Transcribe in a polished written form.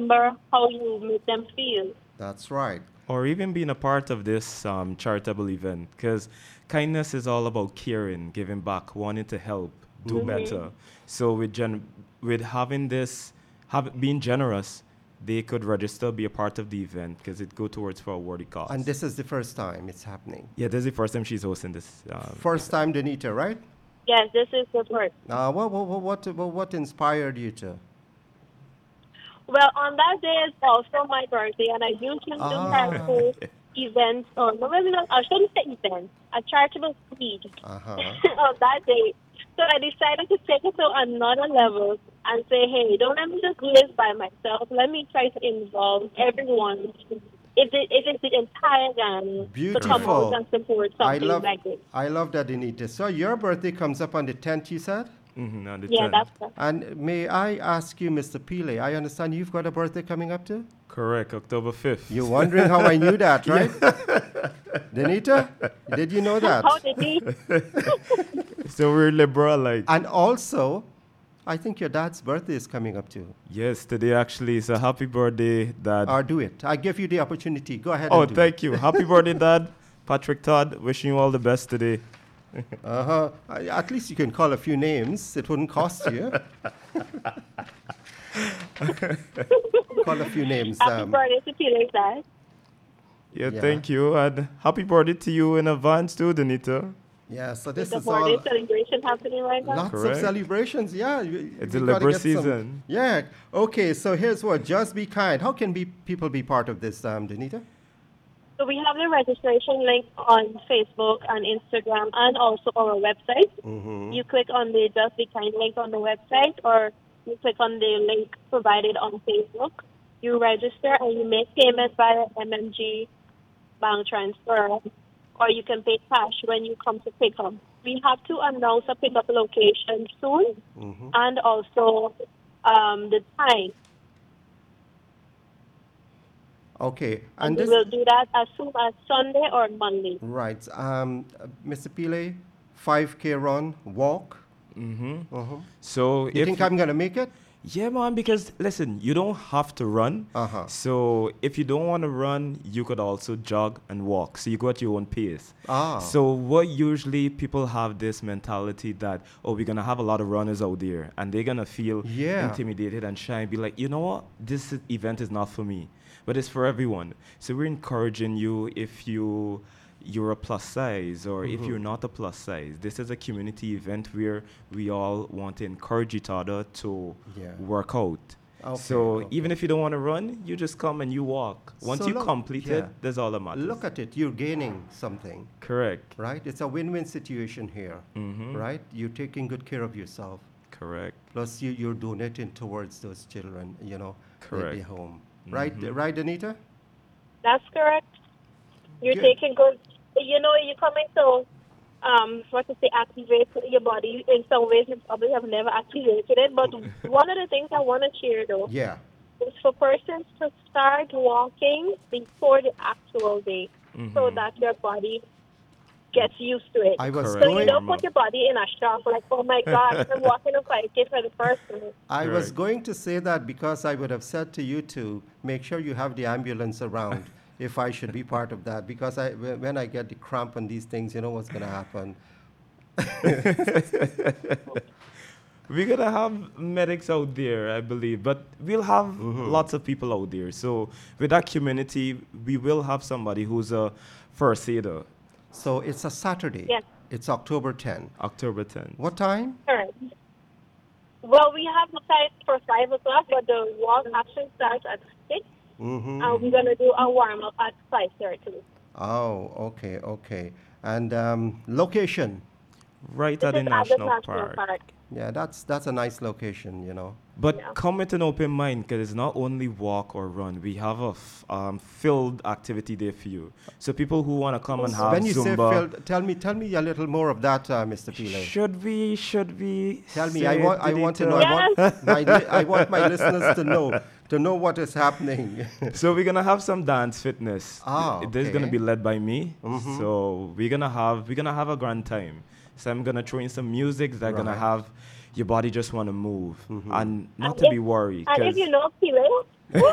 remember how you make them feel. That's right. Or even being a part of this charitable event, because kindness is all about caring, giving back, wanting to help, do better. So with having this, being generous, they could register, be a part of the event, because it go towards for a worthy cause. And this is the first time it's happening. Yeah, this is the first time she's hosting this. First time, Danita, right? Yes, this is the first. What inspired you to? Well, on that day is also my birthday, and I usually do charitable events, or no, maybe not, I shouldn't say events, a charitable speech on that day. So I decided to take it to another level and say, hey, don't let me just live by myself. Let me try to involve everyone. If it's the entire gang to come out and support something like this. I love that, Danita. So your birthday comes up on the 10th, you said? On the Yeah, 10th. that's right. And may I ask you, Mr. Pile, I understand you've got a birthday coming up too? Correct, October 5th. You're wondering how I knew that, right? Danita, did you know that? How did he? So we're liberal, like. And also, I think your dad's birthday is coming up too. Yes, today actually is a happy birthday, Dad. Or do it. I give you the opportunity. Go ahead Oh, and do thank you. Happy birthday, Dad. Patrick Todd, wishing you all the best today. At least you can call a few names. It wouldn't cost you. Call a few names. Happy birthday to Peter, Dad. Yeah, thank you. And happy birthday to you in advance too, Danita. Yeah, so this The is birthday all celebration happening right now. lots of celebrations. Yeah, It's we a gotta Libra get some- season. Yeah. Okay, so here's what. Just be kind. How can people be part of this, Danita? So we have the registration link on Facebook and Instagram and also our website. You click on the Just Be Kind link on the website, or you click on the link provided on Facebook. You register and you make payment via MMG bank transfer, or you can pay cash when you come to pick up. We have to announce a pickup location soon, and also the time. Okay, And and we will do that as soon as Sunday or Monday. right, Mr. Pile, 5K run, walk. So You think I'm gonna make it? Yeah, man, because listen, you don't have to run. So if you don't want to run, you could also jog and walk. So you go at your own pace. So what usually people have this mentality that, oh, we're going to have a lot of runners out there and they're going to feel intimidated and shy and be like, you know what, this event is not for me, but it's for everyone. So we're encouraging you, if you're a plus size, or if you're not a plus size, this is a community event where we all want to encourage each other to work out. So even if you don't want to run, you just come and you walk. Once So you look, complete it, that's all that matters. Look at it. You're gaining something. Correct. Right? It's a win-win situation here. Right? You're taking good care of yourself. Correct. Plus, you're donating towards those children, Correct. at the home. Right? Right, Anita? That's correct. You're Good. taking good, you're coming to, activate your body. In some ways, you probably have never activated it. But one of the things I want to share, though, Yeah. is for persons to start walking before the actual day, so that your body gets used to it. I was Correct. So you going. don't put your body in a shock like, oh my God, I'm walking a 5K for the first time. I was Correct. going to say that because I would have said to you to make sure you have the ambulance around if I should be part of that. Because when I get the cramp on these things, you know what's going to happen. We're going to have medics out there, I believe, but we'll have lots of people out there. So with that community, we will have somebody who's a first aider. So it's a Saturday. Yes. It's October 10. October 10th. What time? Correct. Well, we have the time for 5 o'clock, but the walk actually starts at 6. And we're going to do a warm-up at 5:30. Oh, okay. And location? Right This at the is National Park. Yeah, that's a nice location. But come with an open mind, because it's not only walk or run. We have a filled activity there for you. So people who want to come and have When you say Zumba. filled, tell me a little more of that, Mr. Pile. Should we? Tell me. say I it, want to Didita? know. I want my listeners to know what is happening. So we're gonna have some dance fitness. This is gonna okay. be led by me. So we're gonna have a grand time. So I'm gonna throw in some music that's gonna Right. have your body just want to move and not to be worried. And if you know Pile,